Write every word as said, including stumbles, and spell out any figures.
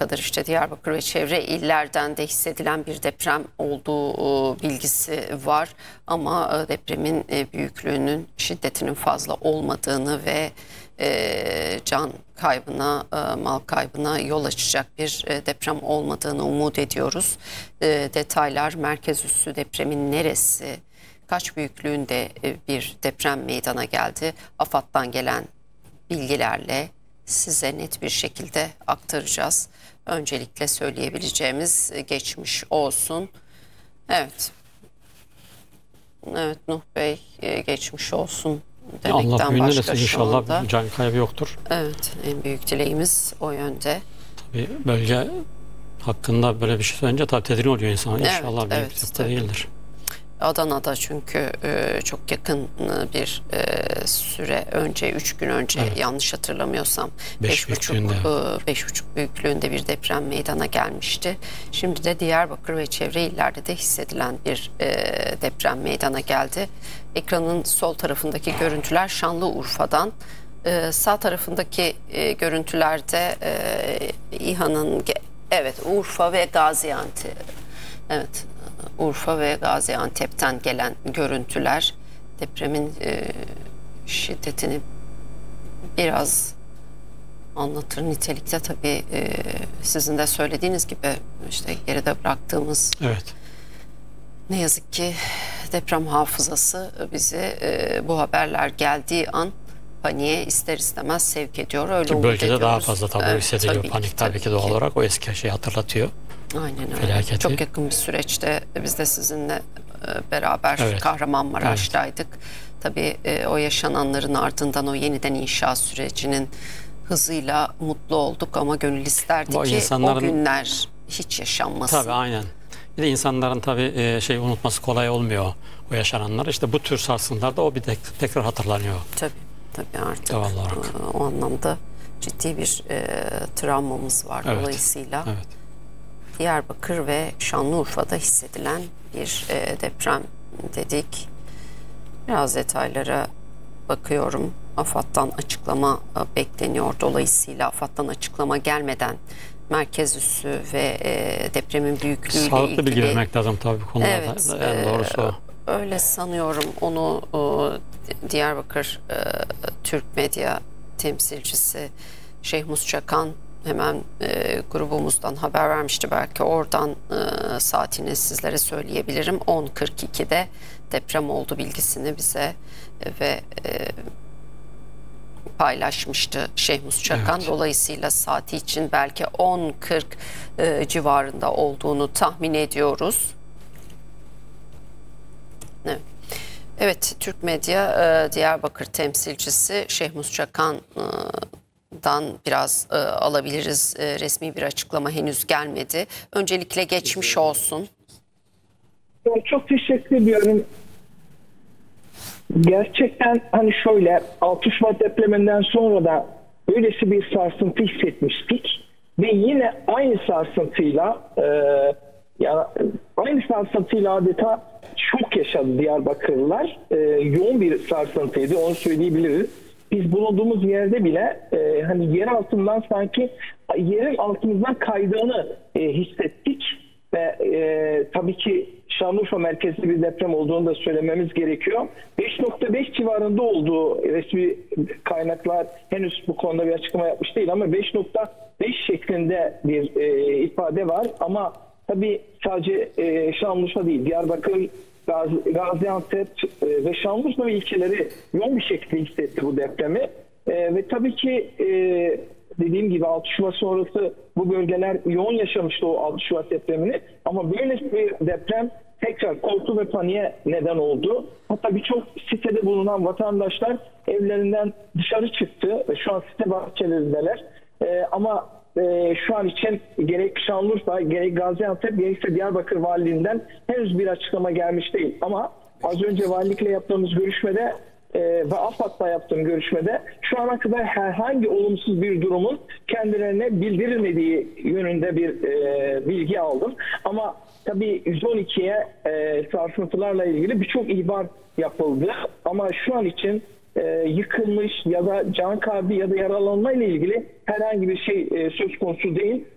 kadar işte Diyarbakır ve çevre illerden de hissedilen bir deprem olduğu bilgisi var. Ama depremin büyüklüğünün, şiddetinin fazla olmadığını ve can kaybına, mal kaybına yol açacak bir deprem olmadığını umut ediyoruz. Detaylar, merkez üssü depremin neresi, kaç büyüklüğünde bir deprem meydana geldi? AFAD'dan gelen bilgilerle size net bir şekilde aktaracağız. Öncelikle söyleyebileceğimiz geçmiş olsun. Evet. Evet Nuh Bey, geçmiş olsun demekten Allah büyüğüne başka şu inşallah anda. bir can kaybı yoktur. Evet, en büyük dileğimiz o yönde. Tabii bölge hakkında böyle bir şey söyleyince tabii tedirgin oluyor insan. İnşallah Evet, büyük evet, bir sıkıntı tabii. değildir. Adana'da çünkü e, çok yakın bir e, süre önce, üç gün önce Evet. yanlış hatırlamıyorsam Beş beş buçuk büyüklüğünde. e, beş buçuk büyüklüğünde bir deprem meydana gelmişti. Şimdi de Diyarbakır ve çevre illerde de hissedilen bir e, deprem meydana geldi. Ekranın sol tarafındaki görüntüler Şanlıurfa'dan. E, sağ tarafındaki e, görüntülerde e, İHA'nın evet Urfa ve Gaziantep. Evet. Urfa ve Gaziantep'ten gelen görüntüler depremin e, şiddetini biraz anlatır nitelikte. Tabii e, sizin de söylediğiniz gibi işte geride bıraktığımız, Evet. ne yazık ki deprem hafızası bizi e, bu haberler geldiği an paniğe ister istemez sevk ediyor. Öyle Ki umut bölgede ediyoruz. daha fazla tabii Evet, hissediliyor. tabii Panik ki, tabii ki doğal olarak o eski şeyi hatırlatıyor. Aynen öyle. Felaketi. Çok yakın bir süreçte biz de sizinle e, beraber Evet. Kahramanmaraş'taydık. Evet. Tabii e, o yaşananların ardından o yeniden inşa sürecinin hızıyla mutlu olduk ama gönül isterdi O ki insanların- o günler hiç yaşanmasın. Tabii aynen. Bir de insanların tabii e, şey unutması kolay olmuyor o yaşananlar. İşte bu tür sarsıntılarda o bir de tekrar hatırlanıyor. Tabii, tabii artık Doğal olarak. e, o anlamda ciddi bir e, travmamız var Evet. dolayısıyla. Evet. Diyarbakır ve Şanlıurfa'da hissedilen bir e, deprem dedik. Biraz detaylara bakıyorum. AFAD'dan açıklama e, bekleniyor. Dolayısıyla AFAD'dan açıklama gelmeden merkez üssü ve e, depremin büyüklüğüyle Sağlıklı ilgili... bilgi vermek lazım tabii bu konularda. Evet, En doğrusu o. e, öyle sanıyorum. Onu o, Diyarbakır e, Türk Medya temsilcisi Şeyh Musçakan hemen e, grubumuzdan haber vermişti. Belki oradan e, saatini sizlere söyleyebilirim. on kırk ikide deprem oldu bilgisini bize e, ve e, paylaşmıştı Şeyh Musçakan. Evet. Dolayısıyla saati için belki on kırk e, civarında olduğunu tahmin ediyoruz. Evet. Evet, Türk Medya e, Diyarbakır temsilcisi Şeyh Musçakan'dan biraz e, alabiliriz. E, resmi bir açıklama henüz gelmedi. Öncelikle geçmiş olsun. Çok teşekkür ediyorum. Gerçekten hani şöyle altı Şubat depreminden sonra da böylesi bir sarsıntı hissetmiştik ve yine aynı sarsıntıyla e, ya aynı sarsıntıyla adeta şok yaşadı Diyarbakırlılar. E, yoğun bir sarsıntıydı, onu söyleyebiliriz. Biz bulunduğumuz yerde bile e, hani yer altından sanki yerin altımızdan kaydığını e, hissettik ve e, tabii ki Şanlıurfa merkezli bir deprem olduğunu da söylememiz gerekiyor. beş nokta beş civarında olduğu resmi kaynaklar henüz bu konuda bir açıklama yapmış değil ama beş nokta beş şeklinde bir e, ifade var. Ama tabii sadece e, Şanlıurfa değil, Diyarbakır, Gazi, Gaziantep e, ve Şanlıurfa ve ilçeleri yoğun bir şekilde hissetti bu depremi. E, ve tabii ki e, dediğim gibi altı Şubat sonrası bu bölgeler yoğun yaşamıştı o altı Şubat depremini. Ama böyle bir deprem tekrar korku ve paniğe neden oldu. Hatta birçok sitede bulunan vatandaşlar evlerinden dışarı çıktı ve şu an site bahçelerindeler. Ee, ama e, şu an için gerek Şanlıurfa, gerek Gaziantep, gerekse Diyarbakır Valiliğinden henüz bir açıklama gelmiş değil. Ama az önce valilikle yaptığımız görüşmede e, ve AFAD'la yaptığım görüşmede şu ana kadar herhangi olumsuz bir durumun kendilerine bildirilmediği yönünde bir e, bilgi aldım. Ama tabii yüz on ikiye e, sarsıntılarla ilgili birçok ihbar yapıldı. Ama şu an için e, yıkılmış ya da can kaybı ya da yaralanma ile ilgili herhangi bir şey e, söz konusu değil.